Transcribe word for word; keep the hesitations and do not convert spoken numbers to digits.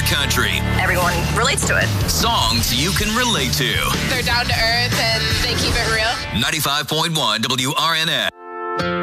country. Everyone relates to it. Songs you can relate to. They're down to earth and they keep it real. ninety-five point one W R N S.